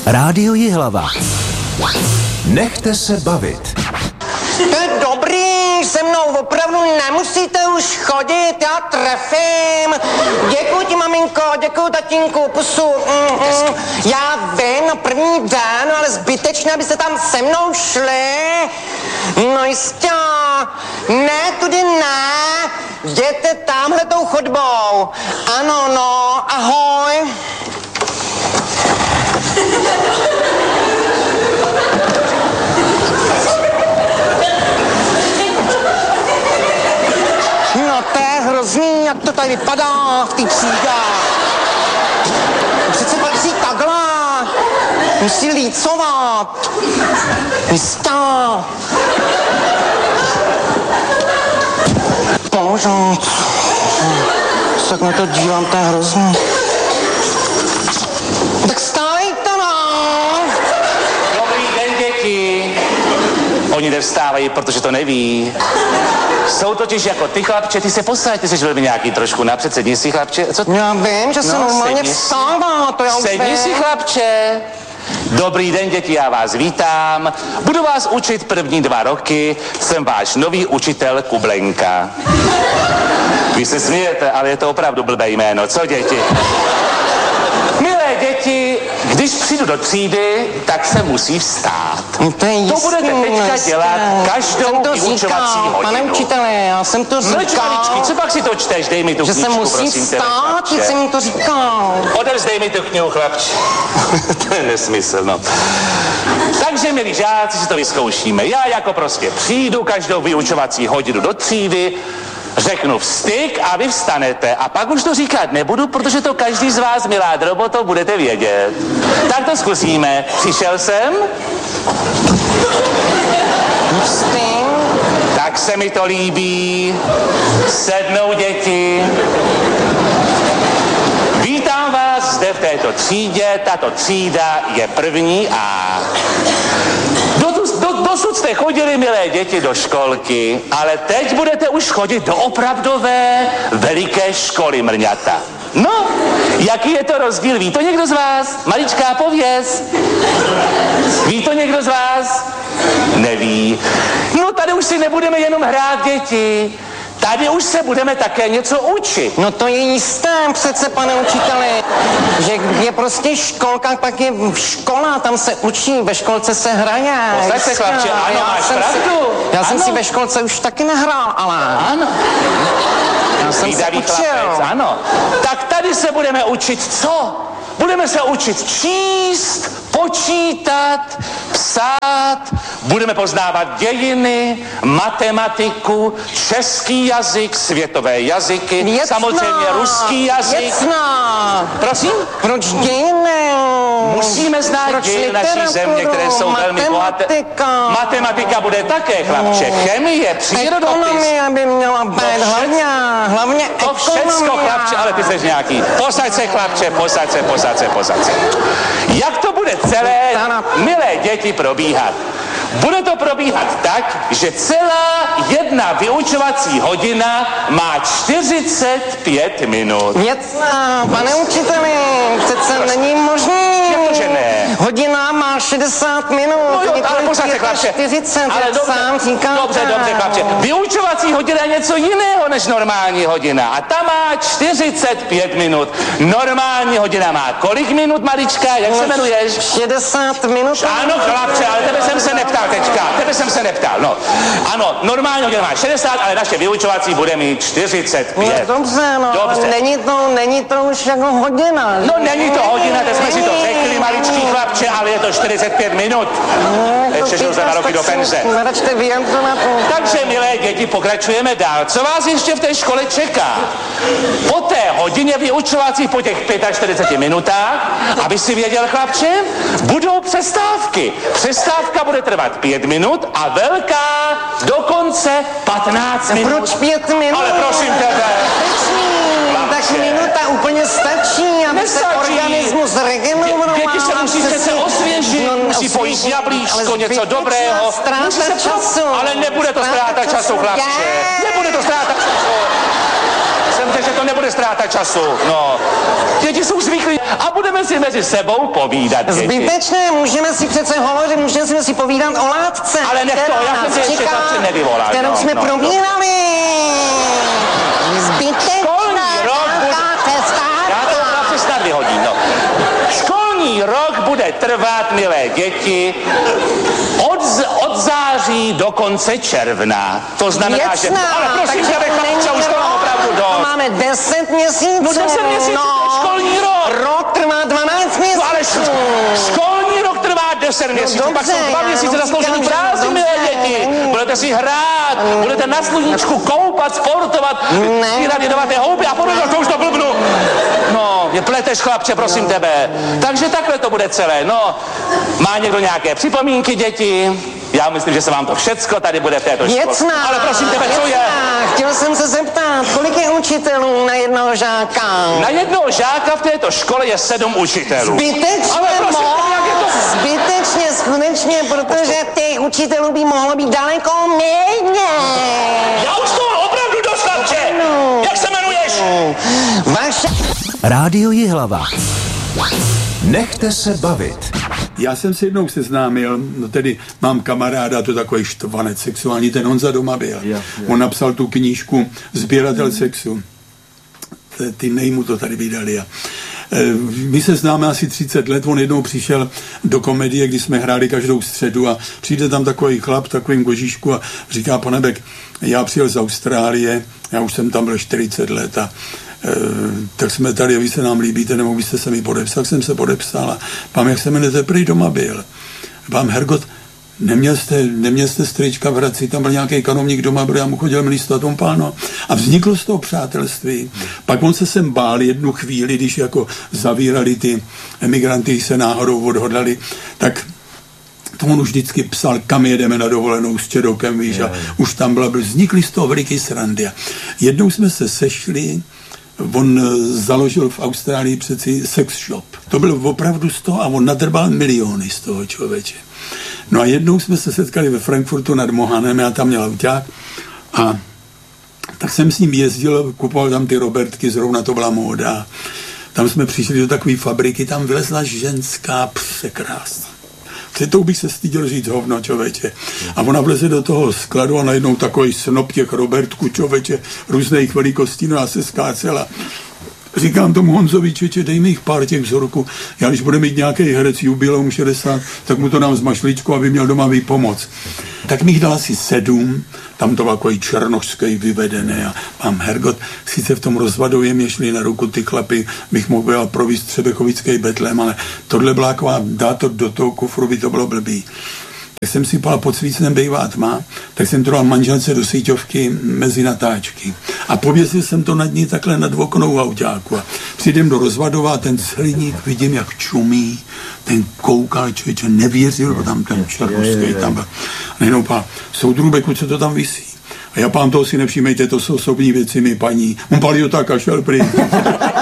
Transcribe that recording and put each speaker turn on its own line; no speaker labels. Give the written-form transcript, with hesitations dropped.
Rádio Jihlava. Nechte se bavit.
To je dobrý, se mnou opravdu nemusíte už chodit, já trefím. Děkuji ti, maminko, děkuji tatínku, pusu. Já vím, na první den, ale zbytečně, abyste tam se mnou šli. No jistě, ne, tudy ne, jděte tamhletou chodbou. Ano, no, ahoj. No to je hrozný, jak to tady vypadá v té třídě. Přece patří takhle. Musí lícovat. Jistá. Bože. Tak na to dívám, to je hrozný. Tak stávejte, no.
Dobrý den, děti. Oni nevstávají, protože to neví. Jsou totiž jako ty, chlapče, ty se posaď, ty jsi velmi nějaký trošku napřed, sedni si, chlapče. Co?
Já vím, že se normálně vstává, to já už vím.
Sedni si, chlapče. Dobrý den, děti, já vás vítám. Budu vás učit první 2 roky. Jsem váš nový učitel Kublenka. Vy se smějete, ale je to opravdu blbé jméno, co děti? Milé děti, když přijdu do třídy, tak se musí vstát.
To
budete teďka dělat každou vyučovací hodinu.
Pane učiteli, já jsem to říkal.
Maličky, co pak si to čteš? Dej mi tu knížku, prosím tě.
Že se musí vstát, že jsem to říkal.
Odevzdej mi tu knihu, chlapče. To je nesmysl, no. Takže, milí žáci, si to vyzkoušíme. Já jako prostě přijdu každou vyučovací hodinu do třídy, řeknu vstyk a vy vstanete. A pak už to říkat nebudu, protože to každý z vás, milá droboto, budete vědět. Tak to zkusíme. Přišel jsem?
Vstyk.
Tak se mi to líbí. Sednou děti. Vítám vás zde v této třídě. Tato třída je první A. Dosud jste chodili, milé děti, do školky, ale teď budete už chodit do opravdové veliké školy, mrňata. No, jaký je to rozdíl? Ví to někdo z vás? Maličká pověz. Ví to někdo z vás? Neví. No, tady už si nebudeme jenom hrát, děti. Tady už se budeme také něco učit.
No to je jisté přece, pane učiteli, že je prostě školka, pak je škola, tam se učí, ve školce se hraje.
Postaň se, chlapče, ano, máš pravdu.
Já jsem si ve školce už taky nehrál, ale...
Ano.
Já jsem se učil.
Ano. Tak tady se budeme učit co? Budeme se učit číst, počítat, psát, budeme poznávat dějiny, matematiku, český jazyk, světové jazyky,
Věcná,
samozřejmě ruský jazyk.
Věcná.
Prosím?
Proč dějiny?
Musíme znát dějiny naší země, které jsou velmi bohaté. Matematika bude také, chlapče. Chemie, přírodopis.
Ekonomie by měla být, hlavně
to všecko, chlapče, ale ty jsi nějaký. Posaď se, chlapče, posaď se. Jak to bude celé, milé děti, probíhat? Bude to probíhat tak, že celá jedna vyučovací hodina má 45 minut.
Věcná, pane učiteli, přece není možný.
Jak to, že ne?
Hodina má 60 minut.
No jo, ale posaď se, chlapče.
40,
ale
sám říkáte.
Dobře, chlapče. Vyučovací hodina je něco jiného než normální hodina. A ta má 45 minut. Normální hodina má kolik minut, malička? Jak se jmenuješ?
60 minut.
Ano, chlapče, ale tebe jsem se neptal teďka. No. Ano, normální hodina má 60, ale naše vyučovací bude mít 45.
No, dobře, no. Dobře. Není to už jako hodina.
No, není to hodina, teď jsme si to řekli, maličký chlapče, ale je to 45 minut. Ještě žiju za 2 roky do penze. Takže, milé děti, pokračujeme dál. Co vás ještě v té škole čeká? Po té hodině vyučovací, po těch 45 minutách, aby si věděl, chlapče, budou přestávky. Přestávka bude trvat 5 minut a velká dokonce 15 minut.
Proč 5 minut?
Ale prosím tebe.
Tak minuta úplně stačí, aby se organismus regeneroval.
Děti se musí přece osvěžit, musí pojít jablíčko, něco dobrého.
Času.
Ale nebude to ztráta času, chlapče. Nebude to ztráta času. Vemte, že to nebude ztráta času, no. Děti jsou zvyklí a budeme si mezi sebou povídat, děti.
Zbytečné, můžeme si přece hovořit, můžeme si povídat o látce.
Ale nech to, já jsem si ještě chlapče nevyvolal.
Kterou jsme probírali. Zbytečná cesta.
Já to chlapce snad vyhodím, no. Školní rok bude trvat, milé děti, od září do konce června. To znamená,
Věcná,
že... Ale prosím tebe, chlapče, už to mám opravdu dost.
Máme 10 měsíců.
No 10 měsíců, to je školní rok.
Rok trvá 12 měsíců.
No ale školní rok trvá 10 měsíců, pak jsou 2 měsíce zasloužený prázdnin, milé děti. Budete si hrát, budete na sluníčku koupat, sportovat, sbírat jedovaté houby a podobně, to už to blbnu. No, je pleteš, chlapče, prosím tebe. Takže takhle to bude celé, no. Má někdo nějaké připomínky, děti? Já myslím, že se vám to všecko tady bude v této škole.
Věcná,
ale prosím tebe, co je?
Chtěl jsem se zeptat, kolik je učitelů na jednoho žáka?
Na jednoho žáka v této škole je 7 učitelů.
Zbytečně,
ale prosím tebe, jak je to?
Zbytečně, skutečně, protože těch učitelů by mohlo být daleko méně.
Já už to opravdu dostatče. Jak se jmenuješ?
Vaše...
Rádio Jihlava. Nechte se bavit.
Já jsem se jednou seznámil, no tedy mám kamaráda, to takový štvanec sexuální, ten Honza doma byl. On napsal tu knížku Sběratel sexu. Ty nejmu to tady vydali. My se známe asi 30 let, on jednou přišel do komedie, kdy jsme hráli každou středu a přijde tam takový chlap, takovým kožíšku a říká: pane Bek, já přijel z Austrálie, já už jsem tam byl 40 let a tak jsme tady, vy se nám líbíte, nemohl byste se mi podepsat. Tak jsem se podepsal a pán, jak se jmenujete, prý doma byl. Pán Hergot, neměl jste strička v Hradci, tam byl nějaký kanovník doma, byl, já mu chodil místo a tomu páno. A vzniklo z toho přátelství. Pak on se sem bál jednu chvíli, když jako zavírali ty emigranty, se náhodou odhodlali, tak to on už vždycky psal, kam jedeme na dovolenou s Čedokem, víš, a už tam byl, vznikly z toho veliký srandy. Jednou jsme se sešli, on založil v Austrálii přeci sex shop. To bylo opravdu z toho a on nadrbal miliony z toho, člověče. No a jednou jsme se setkali ve Frankfurtu nad Mohanem, já tam měl auták a tak jsem s ním jezdil, kupoval tam ty Robertky, zrovna to byla móda. Tam jsme přišli do takové fabriky, tam vylezla ženská, překrásná. Přitou bych se styděl říct hovno, člověče. A ona vleze do toho skladu a najednou takový snop těch Robertků, člověče, různých velikostí, no a se skácela. Říkám tomu Honzovi, čeče, dej mi jich pár těch vzorků. Já když bude mít nějaký herec jubileum 60, tak mu to dám z mašličku, aby měl doma výpomoc. Tak mi jich dal asi 7, tam to byl takový černošský vyvedený a mám Hergot, sice v tom Rozvadově mě šli na ruku ty chlapy, bych mohl byl províst Třebechovický Betlém, ale tohle byla taková, dát to do toho kufru, by to bylo blbý. Tak jsem si pál pod svícnem bejvá tma, tak jsem to dal manželce do síťovky mezi natáčky. A pověsil jsem to nad ní takhle nad oknou autáku. A přijdem do Rozvadova, ten hliník vidím, jak čumí, ten koukal, člověče, nevěřil, tam ten černošský tam byl. Nejenom pán, soudrubeku, co to tam visí? A já pán, toho si nevšímejte, to jsou osobní věci, mi paní. On palí tak a šel pryč.